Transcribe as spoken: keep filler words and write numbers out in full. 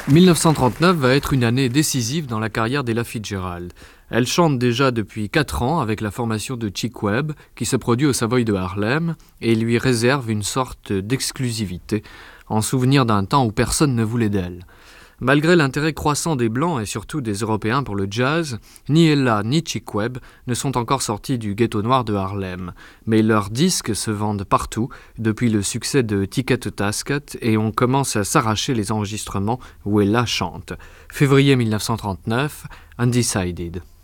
mille neuf cent trente-neuf va être une année décisive dans la carrière d'Ella Fitzgerald. Elle chante déjà depuis quatre ans avec la formation de Chick Webb, qui se produit au Savoy de Harlem, et lui réserve une sorte d'exclusivité, en souvenir d'un temps où personne ne voulait d'elle. Malgré l'intérêt croissant des Blancs et surtout des Européens pour le jazz, ni Ella ni Chick Webb ne sont encore sortis du ghetto noir de Harlem. Mais leurs disques se vendent partout depuis le succès de Ticket to Tasker et on commence à s'arracher les enregistrements où Ella chante. Février mille neuf cent trente-neuf, Undecided.